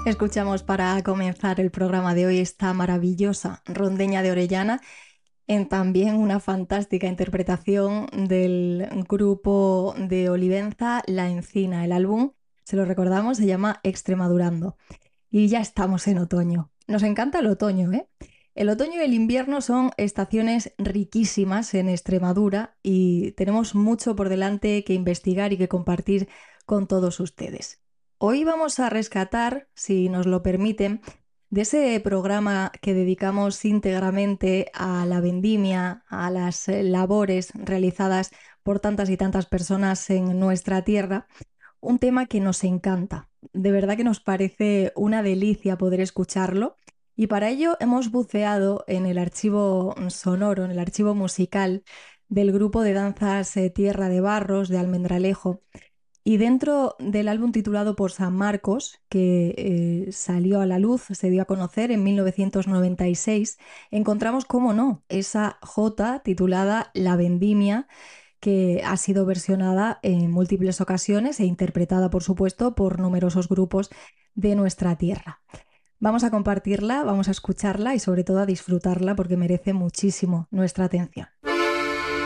Escuchamos para comenzar el programa de hoy esta maravillosa rondeña de Orellana en también una fantástica interpretación del grupo de Olivenza La Encina. El álbum, se lo recordamos, se llama Extremadurando. Y ya estamos en otoño. Nos encanta el otoño, ¿eh? El otoño y el invierno son estaciones riquísimas en Extremadura y tenemos mucho por delante que investigar y que compartir con todos ustedes. Hoy vamos a rescatar, si nos lo permiten, de ese programa que dedicamos íntegramente a la vendimia, a las labores realizadas por tantas y tantas personas en nuestra tierra, un tema que nos encanta. De verdad que nos parece una delicia poder escucharlo y para ello hemos buceado en el archivo sonoro, en el archivo musical del grupo de danzas Tierra de Barros de Almendralejo. Y dentro del álbum titulado Por San Marcos, que salió a la luz, se dio a conocer en 1996, encontramos, cómo no, esa jota titulada La Vendimia, que ha sido versionada en múltiples ocasiones e interpretada, por supuesto, por numerosos grupos de nuestra tierra. Vamos a compartirla, vamos a escucharla y sobre todo a disfrutarla porque merece muchísimo nuestra atención.